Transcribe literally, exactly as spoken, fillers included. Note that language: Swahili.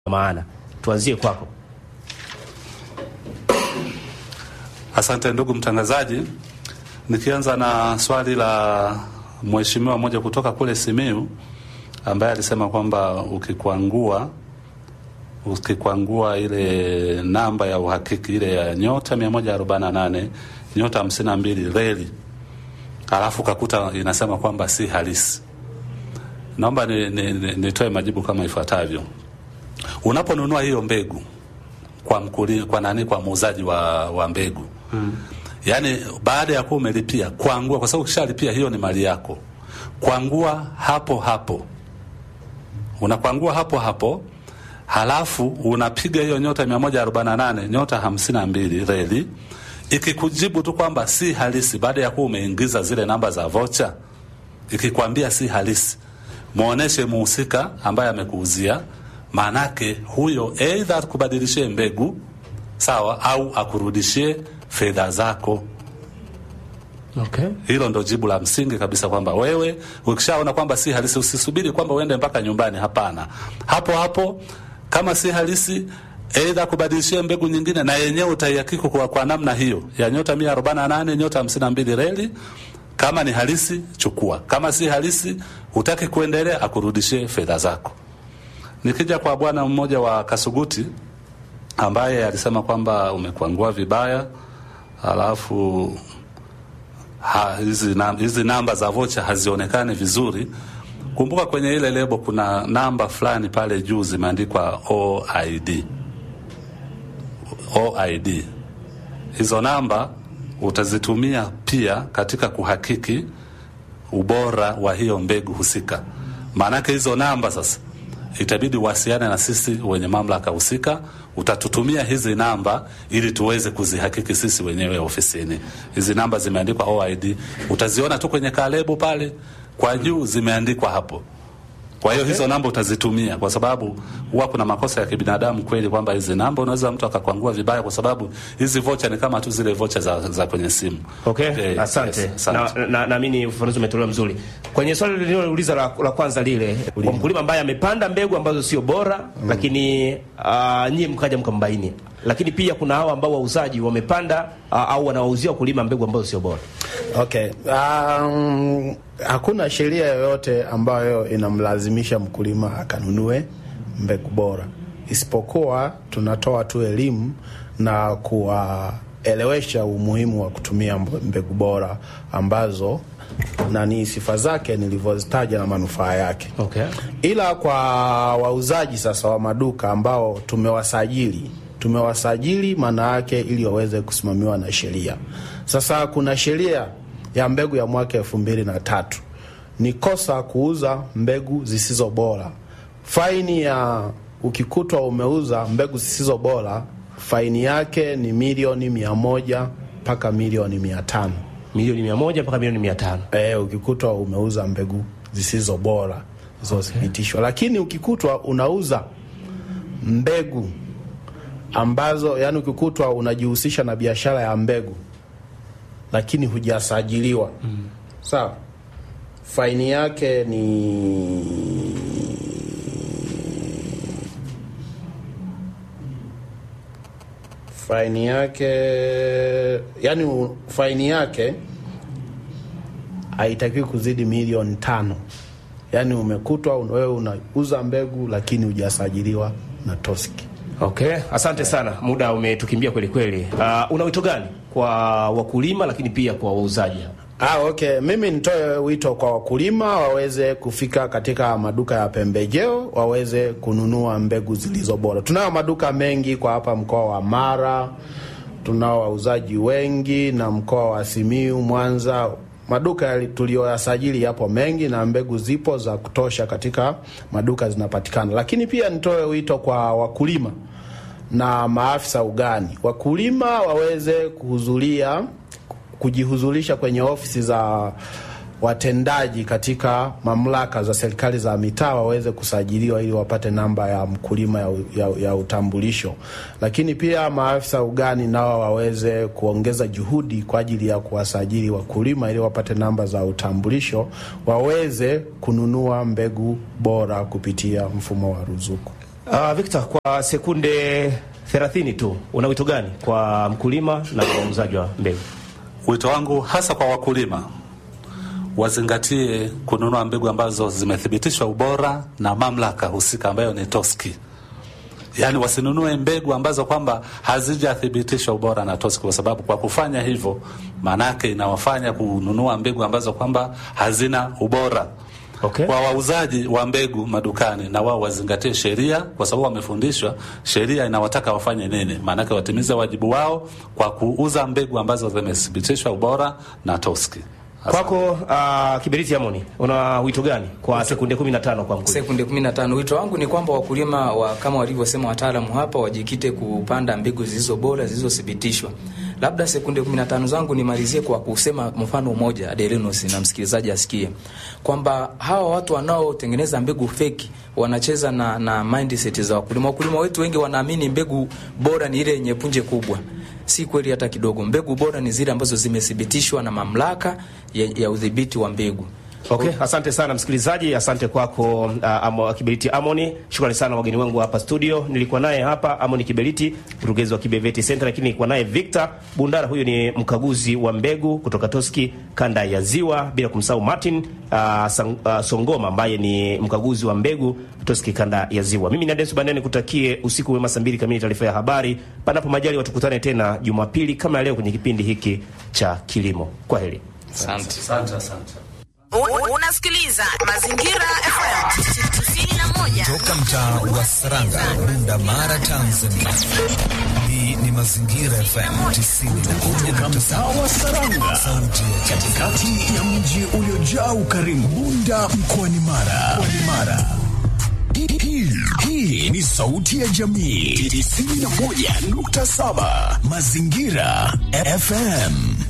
maana. Tuanzie kwako. Asante ndugu mtangazaji. Nikianza na swali la mheshimiwa mmoja kutoka kule Simiyu ambaye alisema kwamba ukikwangua ukikwangua ile namba ya uhakiki ile ya nyota mia moja arobaini na nane nyota hamsini na mbili reli, alafu kakuta inasema kwamba si halisi. Naomba nitoe ni, ni, ni majibu kama ifuatavyo. Unaponunua hiyo mbegu kwa mkuli, kwa nani kwa muuzaji wa, wa mbegu hmm. Yaani baada ya kuwa umelipia kwangua, kwa sababu ukishalipia hiyo ni mali yako, kwangua hapo hapo, unakwangua hapo hapo, halafu unapiga hiyo nyota mia moja arobaini na nane nyota hamsini na mbili reli. Ikikujibu tu kwamba si halisi baada ya kuwa umeingiza zile namba za vocha, ikikwambia si halisi, muoneshe muhusika ambaye amekuuzia, manake huyo either akubadilishie mbegu sawa au akurudishie fedha zako. Okay. Hilo ndo jibu la msingi kabisa, kwamba wewe ukishaona kwamba si halisi usisubiri kwamba uende mpaka nyumbani, hapana. Hapo hapo kama si halisi either kubadilishia mbegu nyingine, na yenyewe utaihakiki kwa, kwa namna hiyo ya nyota mia arobaini na nane nyota hamsini na mbili reli. Kama ni halisi chukua, kama si halisi hutaki kuendelea, akurudishie fedha zako. Nikija kwa bwana mmoja wa Kasuguti ambaye alisema kwamba umekwangua vibaya, alafu ha, hizi, nam, hizi namba za vocha hazionekani vizuri. Kumbuka kwenye ile lebo kuna namba fulani pale juu zimeandikwa O I D. O I D. Hizo namba utazitumia pia katika kuhakiki ubora wa hiyo mbegu husika. Maanake hizo namba sasa itabidi wasiane na sisi wenye mamlaka husika. Utatutumia hizi namba ili tuweze kuzihakiki sisi wenyewe ofisini. Hizi namba zimeandikwa O I D, utaziona tu kwenye kalebo pale kwa juu zimeandikwa hapo. Kwa hiyo okay, hizo namba utazitumia, kwa sababu huwa kuna makosa ya kibinadamu kweli kwamba hizi namba unaweza mtu akakwangua vibaya, kwa sababu hizi vocha ni kama tu zile vocha za, za kwenye simu. Okay, okay, asante. Yes, na na naamini ufafanuzi umetolewa mzuri. Kwenye swali lililouliza la, la kwanza lile, kwa mkulima ambaye amepanda mbegu ambazo sio bora mm, lakini uh, nyie mkaja mkambaini. Lakini pia kuna hao ambao wauzaji wamepanda uh, au wanawauzia wakulima mbegu ambazo sio bora. Okay. Um, hakuna sheria yoyote ambayo inamlazimisha mkulima akanunue mbegu bora, isipokuwa tunatoa tu elimu na kuwaelewesha umuhimu wa kutumia mbegu bora ambazo na ni sifa zake nilivyozitaja na manufaa yake. Okay. Ila kwa wauzaji sasa wa maduka ambao tumewasajili tumewasajili maana yake ili waweze kusimamiwa na sheria. Sasa kuna sheria ya mbegu ya mwaka elfu mbili na tatu. Ni kosa kuuza mbegu zisizo bora. Faini ya ukikutwa umeuza mbegu zisizo bora, faini yake ni milioni mia moja mpaka milioni mia tano. Milioni mia moja mpaka milioni mia tano. Eh, ukikutwa umeuza mbegu zisizo bora zilizothibitishwa. Okay. Lakini ukikutwa unauza mbegu ambazo, yani ukikutwa unajihusisha na biashara ya mbegu lakini hujasajiliwa, mm, sawa, faini yake ni faini yake yani faini yake haitakiwi kuzidi milioni tano. Yani umekutwa wewe unauza mbegu lakini hujasajiliwa na Toski. Okay, asante sana. Muda umetukimbia kweli kweli. Uh, una wito gani kwa wakulima lakini pia kwa wauzaji? Ah, okay. Mimi nitoe wito kwa wakulima waweze kufika katika maduka ya pembejeo, waweze kununua mbegu zilizo bora. Tunao maduka mengi kwa hapa mkoa wa Mara, tunao wauzaji wengi, na mkoa wa Simiyu, Mwanza, maduka tulioyasajili yapo mengi na mbegu zipo za kutosha katika maduka zinapatikana. Lakini pia nitoe wito kwa wakulima na maafisa ugani. Wakulima waweze kuhudhuria kujihuzulisha kwenye ofisi za watendaji katika mamlaka za serikali za mitaa, waweze kusajiliwa ili wapate namba ya mkulima ya, ya, ya utambulisho. Lakini pia maafisa ugani nao waweze kuongeza juhudi kwa ajili ya kuwasajili wakulima ili wapate namba za utambulisho, waweze kununua mbegu bora kupitia mfumo wa ruzuku. Uh, Victor, kwa sekunde thelathini tu, una wito gani kwa mkulima na muuzaji wa mbegu? Wito wangu hasa kwa wakulima, wazingatie kununua mbegu ambazo zimethibitishwa ubora na mamlaka husika ambayo ni TOSCI. Yaani wasinunue mbegu ambazo kwamba hazijathibitishwa ubora na TOSCI, kwa sababu kwa kufanya hivyo manake inawafanya kununua mbegu ambazo kwamba hazina ubora. Okay. Kwa wauzaji wa mbegu madukani, na wao wazingatie sheria, kwa sababu wamefundishwa sheria inawataka wafanye nini. Maanake watimize wajibu wao kwa kuuza mbegu ambazo zimethibitishwa ubora na TOSCI. Kwako uh, Kiberiti Amoni, una wito gani kwa sekunde kumi na tano kwa mkulima? Sekunde kumi na tano. Wito wangu ni kwamba wakulima wa, kama walivyosema wataalamu hapa, wajikite kupanda mbegu zilizo bora, zilizothibitishwa. Labda sekunde kumi na tano zangu nimalizie kwa kusema mfano mmoja Adelenus na msikilizaji asikie kwamba hawa watu wanaotengeneza mbegu fake wanacheza na na mindset za wakulima. Wakulima wetu wengi wanaamini mbegu bora ni ile yenye punje kubwa. Si kweli hata kidogo. Mbegu bora ni zile ambazo zimethibitishwa na mamlaka ya, ya udhibiti wa mbegu. Okay, asante sana msikilizaji, asante kwako uh, Amo, Kiberiti Amoni. Shukrani sana wageni wangu hapa studio. Nilikuwa naye hapa Amoni Kiberiti, mkurugenzi wa Kibeveti Center, lakini nilikuwa naye Victor Bundara, huyu ni mkaguzi wa mbegu kutoka TOSCI kanda ya Ziwa, bila kumsahau Martin uh, sang, uh, Songoma ambaye ni mkaguzi wa mbegu TOSCI kanda ya Ziwa. Mimi ni Adesu Bandeni, kutakie usiku wema, saa mbili kamili taarifa ya habari. Panapo majali watukutane tena Jumapili kama leo kwenye kipindi hiki cha kilimo. Kwaheri. Asante. Asante, asante. Unasikiliza Mazingira F M tisini na moja toka mtaa wa Saranga, Bunda Mara, Tanzania. Hii ni Mazingira F M tisini na moja nukta saba wa Saranga, sauti ya katikati ya mji uliojaa ukarimu, Bunda mkoani Mara. Mara. Hii, hii ni sauti ya jamii tisini na moja nukta saba Mazingira F M.